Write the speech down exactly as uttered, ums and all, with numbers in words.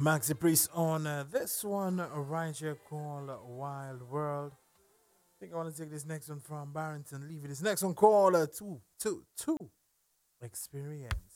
Maxi Priest on uh, this one uh, right here called Wild World. I think I want to take this next one from Barrington Levy. This next one called uh, two, two, two Experience.